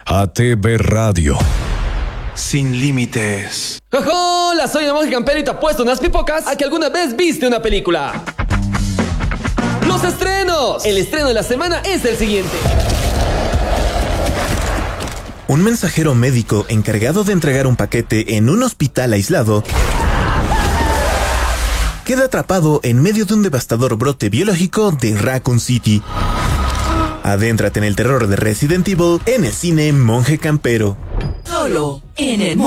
ATV Radio. Sin límites. Hola, soy el monje campero y te apuesto unas pipocas a que alguna vez viste una película. ¡Los estrenos! El estreno de la semana es el siguiente. Un mensajero médico encargado de entregar un paquete en un hospital aislado queda atrapado en medio de un devastador brote biológico de Raccoon City. Adéntrate en el terror de Resident Evil en el cine Monje Campero. Solo en el